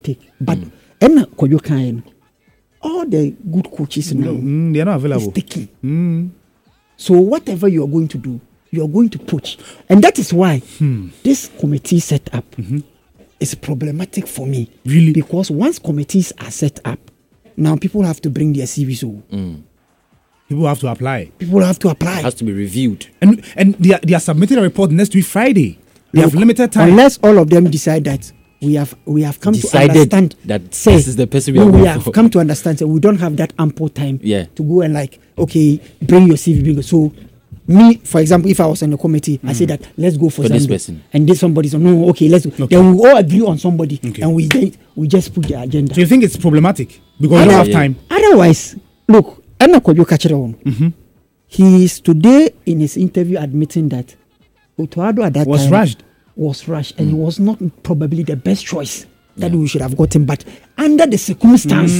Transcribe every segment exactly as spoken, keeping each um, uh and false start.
take. But Enna Koyokan, all the good coaches now, mm, they're not available. Is taking. Mm. So whatever you are going to do, you are going to poach. And that is why hmm. this committee set up mm-hmm. is problematic for me. Really? Because once committees are set up, now people have to bring their C Vs over. Mm. People have to apply. People have to apply. It has to be reviewed. And and they are, they are submitting a report next week Friday. They Look, have limited time. Unless all of them decide that we have we have come Decided to understand that say, this is the person we no, are we going have for. come to understand that we don't have that ample time Yeah. to go and like, okay, bring your C V. Bring it. So me, for example, if I was on the committee, mm. I say that let's go for, for this Zando. person. And then somebody's no, okay, let's go. Okay. Then we all agree on somebody Okay. and we then we just put the agenda. So you think it's problematic because I we don't know, have yeah. time? Otherwise, look, Anna Kojo Kachira, Mm-hmm. he is today in his interview admitting that Otoado at that Was time rushed. was rushed and he was not probably the best choice that we should have gotten. But under the circumstance,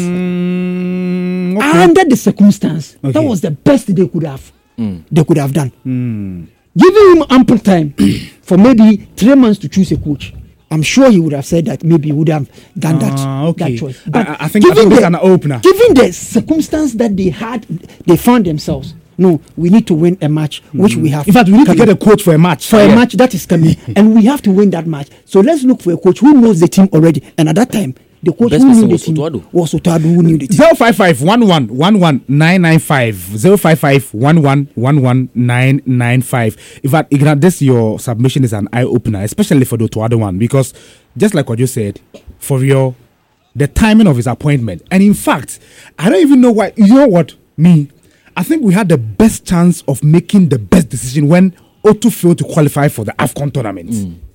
Mm, okay. under the circumstance, that Okay. was the best they could have Mm. they could have done. Mm. Giving him ample time for maybe three months to choose a coach, I'm sure he would have said that maybe he would have done that, Ah, okay. that choice. I- But I, I think, I given think it's the- an opener. Given the circumstance that they had, they found themselves. No, we need to win a match, which we have. In fact, we need to coming. get a coach for a match. for a Yeah. match that is coming, and we have to win that match. So let's look for a coach who knows the team already. And at that time, the coach Best who person knew the was team Otuado. was Otuado who knew the team. zero five five one one one one nine nine five zero five five one one one one nine nine five. In fact, Igna, this your submission is an eye opener, especially for the Otuado one, because just like what you said, for real, the timing of his appointment, and in fact, I don't even know why. You know what, me, I think we had the best chance of making the best decision when Otu failed to qualify for the AFCON tournament.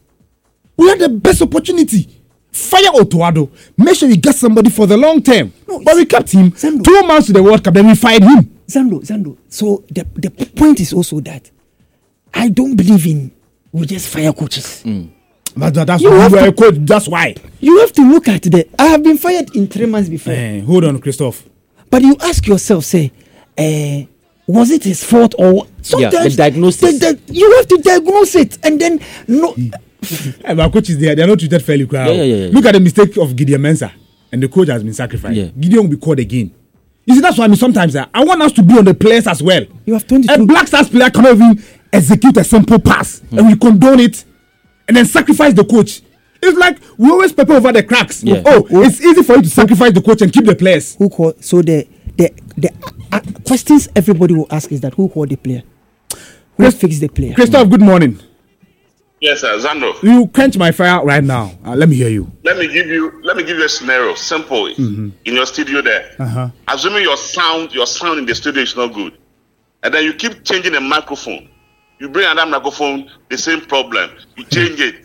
We had the best opportunity. Fire Otuado. Make sure you get somebody for the long term. No, but we kept him Zando. two months to the World Cup, then we fired him. Zando, Zando. So the, the point is also that I don't believe in we just fire coaches. But that- that's You why have we were to- a coach. That's why. You have to look at the. I have been fired in three months before, Eh, hold on, Christophe. but you ask yourself, say, uh, was it his fault or sometimes diagnosis. the- the- you have to diagnose it, and then no. Eh, but coaches, they are, they are not treated fairly. Yeah, yeah, yeah, yeah. Look at the mistake of Gideon Mensah, and the coach has been sacrificed. Yeah. Gideon will be called again. You see, that's why I mean sometimes uh, I want us to be on the players as well. You have twenty-two. A Black Stars player cannot even execute a simple pass, and we condone it, and then sacrifice the coach. It's like we always paper over the cracks. Yeah. Oh, it's easy for you to sacrifice the coach and keep the players. Who called? So the the the uh, uh, questions everybody will ask is that who called the player? Who Chris- fixed the player? Christophe, good morning. Yes, sir, Zando. You quench my fire right now. Uh, let me hear you. Let me give you let me give you a scenario. Simple. In your studio there. Uh-huh. Assuming your sound your sound in the studio is not good, and then you keep changing the microphone. You bring another microphone, the same problem. You change it.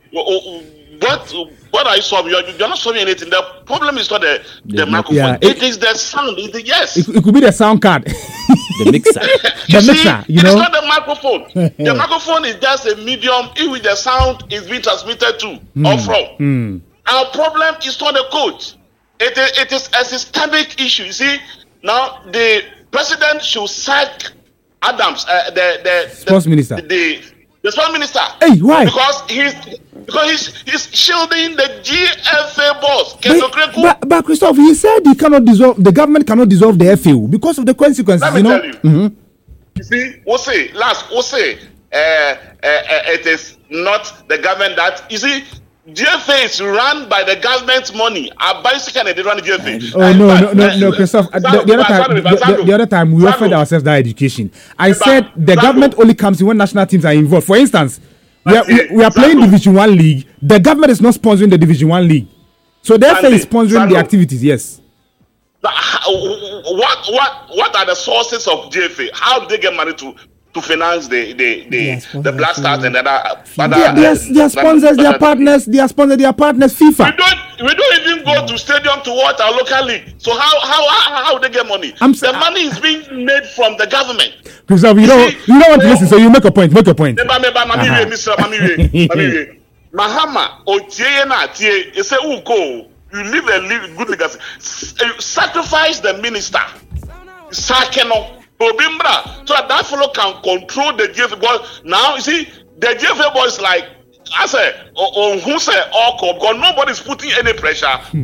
What what are you solving? You're, you're not solving anything. The problem is not the, the, The- microphone. yeah, it it- is the sound. It, yes. It, it could be the sound card. The mixer. The see, mixer, you it know? is not the microphone. The microphone is just a medium in which the sound is being transmitted to or from. Hmm. Our problem is not the coach. It is, it is a systemic issue. You see, now the president should sack Adams, uh, the, the, the Sports minister. the, the sports minister. Hey, why? Because he's because he's he's shielding the G F A boss. Kento But, Kreku. but, but Christophe, he said he cannot dissolve. The government cannot dissolve the F A U because of the consequences. Let me you know. tell you. Mhm. You see, we'll say last, we'll say uh, uh, uh, it is not the government that you see. G F A is run by the government's money. I basically they run the G F A. Oh no, no, no, no, Christophe. Uh, The, the other time, Zando, the, the, the other time, we Zando. offered ourselves that education. I Zando, said the Zando. government only comes in when national teams are involved. For instance, we are, we, we are playing Zando. Division One league. The government is not sponsoring the Division One league, so the F A is Zando, sponsoring the Zando. activities. Yes. But how- What what what are the sources of G F A? How do they get money to to finance the the the, Yes, the Black Stars and the other? They other are, they are, they are uh, sponsors. They are other- partners. They are sponsors. They are partners. We FIFA. don't we don't even go to stadium to watch our local league. So how how how, how they get money? I'm the sa- money is being made from the government. Christophe, you don't, see, you don't want to oh, listen, so you make a point. Make a point. Meba meba mami Uh-huh. we Mister Mami we Mami we. Mahama otie na tie. You say who go? You live a live good legacy. S- uh, Sacrifice the minister. Sakeno. Obimbra. So that that fellow can control the G F A boys. Now you see the G F A boys like I say, on who say all because nobody's putting any pressure